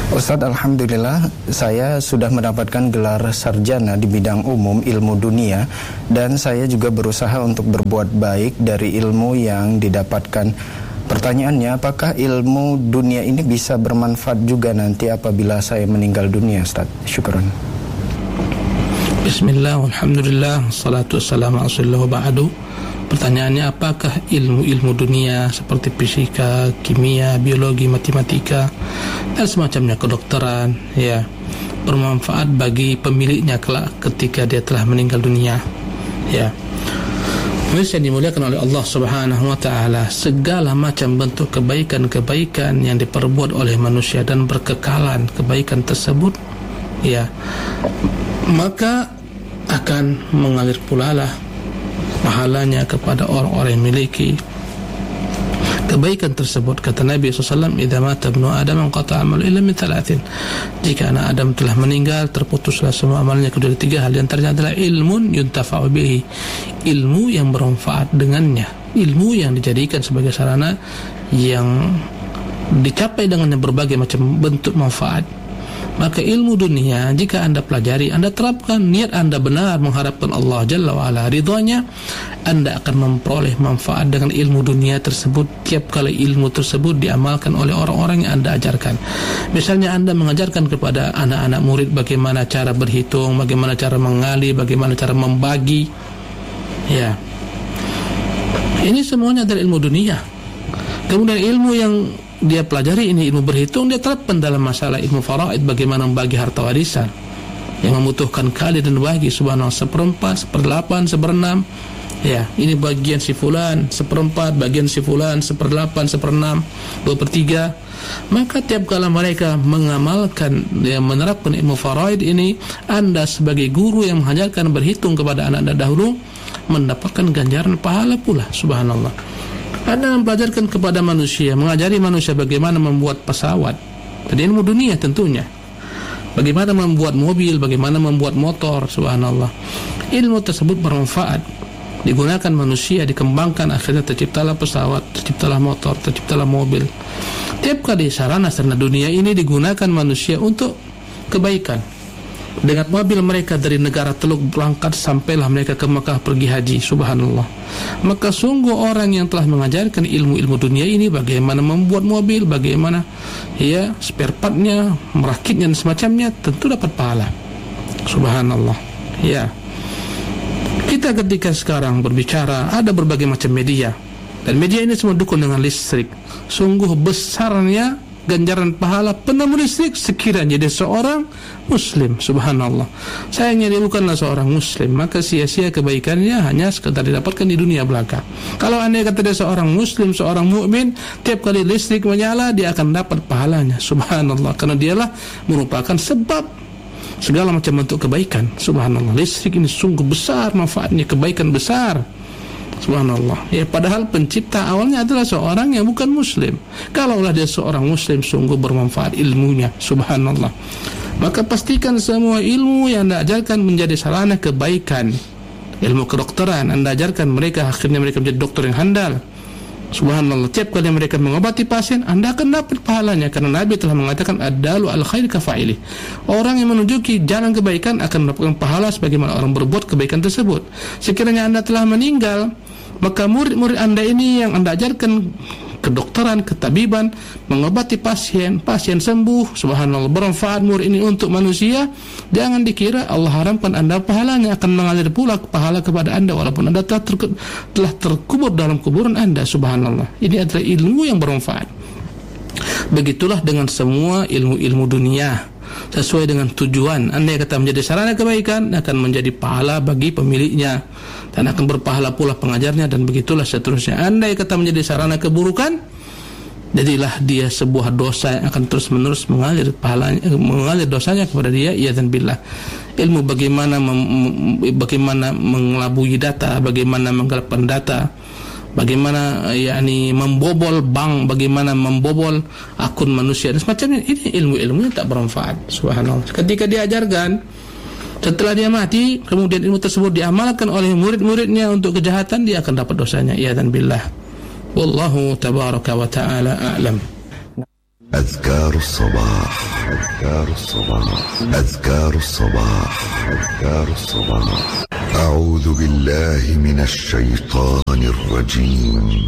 Ustadz, alhamdulillah saya sudah mendapatkan gelar sarjana di bidang umum ilmu dunia, dan saya juga berusaha untuk berbuat baik dari ilmu yang didapatkan. Pertanyaannya, apakah ilmu dunia ini bisa bermanfaat juga nanti apabila saya meninggal dunia, Ustadz? Syukran. Bismillah, alhamdulillah, salatu wassalamu ala rasulillah wa ba'du. Pertanyaannya, apakah ilmu-ilmu dunia seperti fisika, kimia, biologi, matematika dan semacamnya, kedokteran, ya, bermanfaat bagi pemiliknya kelak ketika dia telah meninggal dunia? Ya. Yang dimuliakan oleh Allah Subhanahu wa taala, segala macam bentuk kebaikan-kebaikan yang diperbuat oleh manusia dan berkekalan kebaikan tersebut, ya, maka akan mengalir pula lah pahalanya kepada orang-orang yang memiliki kebaikan tersebut. Kata Nabi SAW, "Idza mata ibnu Adam qata'a amalu illa min thalathin." Jika anak Adam telah meninggal, terputuslah semua amalnya kecuali 3 hal. Yang antaranya adalah ilmun yuntafa'u bihi, ilmu yang bermanfaat dengannya, ilmu yang dijadikan sebagai sarana yang dicapai dengannya berbagai macam bentuk manfaat. Maka ilmu dunia, jika Anda pelajari, Anda terapkan, niat Anda benar mengharapkan Allah Jalla wa'ala ridhanya, Anda akan memperoleh manfaat dengan ilmu dunia tersebut tiap kali ilmu tersebut diamalkan oleh orang-orang yang Anda ajarkan. Misalnya Anda mengajarkan kepada anak-anak murid bagaimana cara berhitung, bagaimana cara mengali, bagaimana cara membagi, ya, ini semuanya dari ilmu dunia. Kemudian ilmu yang dia pelajari ini, ilmu berhitung, dia terapkan dalam masalah ilmu faraid, bagaimana membagi harta warisan yang membutuhkan kali dan bagi, subhanallah, 1/4, 1/8, 1/6, ya, ini bagian si fulan 1/4, bagian si fulan 1/8, 1/6, 2/3. Maka tiap kala mereka mengamalkan, ya, menerapkan ilmu faraid ini, Anda sebagai guru yang mengajarkan berhitung kepada anak-anak dahulu mendapatkan ganjaran pahala pula, subhanallah. Anda mempelajarkan kepada manusia, mengajari manusia bagaimana membuat pesawat, jadi ilmu dunia tentunya, bagaimana membuat mobil, bagaimana membuat motor, subhanallah. Ilmu tersebut bermanfaat, digunakan manusia, dikembangkan, akhirnya terciptalah pesawat, terciptalah motor, terciptalah mobil. Tiap kali sarana-sarana dunia ini digunakan manusia untuk kebaikan. Dengan mobil mereka dari negara Teluk berangkat sampailah mereka ke Mekah pergi haji, subhanallah. Maka sungguh orang yang telah mengajarkan ilmu-ilmu dunia ini, bagaimana membuat mobil, bagaimana, ya, spare partnya, merakitnya dan semacamnya, tentu dapat pahala, subhanallah. Ya, kita ketika sekarang berbicara ada berbagai macam media, dan media ini semua dukung dengan listrik. Sungguh besarnya ganjaran pahala penemu listrik sekiranya dia seorang muslim, subhanallah. Sayangnya dia bukanlah seorang muslim, maka sia-sia kebaikannya hanya sekedar didapatkan di dunia belaka. Kalau anda kata dia seorang muslim, seorang mukmin, tiap kali listrik menyala dia akan dapat pahalanya, subhanallah, karena dialah merupakan sebab segala macam bentuk kebaikan, subhanallah. Listrik ini sungguh besar manfaatnya, kebaikan besar, subhanallah. Ya, padahal pencipta awalnya adalah seorang yang bukan muslim. Kalaulah dia seorang muslim, sungguh bermanfaat ilmunya, subhanallah. Maka pastikan semua ilmu yang anda ajarkan menjadi sarana kebaikan. Ilmu kedokteran anda ajarkan mereka, akhirnya mereka menjadi dokter yang handal, subhanallah. Tiap kali mereka mengobati pasien, anda akan dapat pahalanya, karena Nabi telah mengatakan ad-dalu al khair kafa'ili. Orang yang menunjuki jalan kebaikan akan mendapatkan pahala sebagaimana orang berbuat kebaikan tersebut. Sekiranya anda telah meninggal, maka murid-murid anda ini yang anda ajarkan kedokteran, ketabiban, mengobati pasien, pasien sembuh, subhanallah, bermanfaat murid ini untuk manusia, jangan dikira Allah haramkan anda pahalanya, akan mengalir pula pahala kepada anda walaupun anda telah terkubur dalam kuburan anda, subhanallah. Ini adalah ilmu yang bermanfaat. Begitulah dengan semua ilmu-ilmu dunia, sesuai dengan tujuan. Anda yang kata menjadi sarana kebaikan akan menjadi pahala bagi pemiliknya, dan akan berpahala pula pengajarnya, dan begitulah seterusnya. Anda yang kata menjadi sarana keburukan, jadilah dia sebuah dosa yang akan terus menerus mengalir pahalanya, mengalir dosanya kepada dia, iyadzan billah. Ilmu bagaimana mengelabui data, bagaimana menggelapkan data, bagaimana yakni membobol bank, bagaimana membobol akun manusia dan semacamnya, ini ilmu-ilmu yang tak bermanfaat, subhanallah. Ketika diajarkan, setelah dia mati, kemudian ilmu tersebut diamalkan oleh murid-muridnya untuk kejahatan, dia akan dapat dosanya, iyadzan billah. Wallahu tabaraka wa ta'ala a'lam. أذكار الصباح أذكار الصباح أذكار الصباح أذكار الصباح. أعوذ بالله من الشيطان الرجيم.